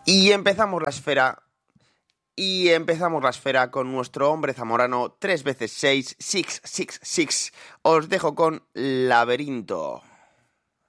Y empezamos la esfera. Con nuestro hombre zamorano 3 veces 6, 666. Os dejo con Laberinto.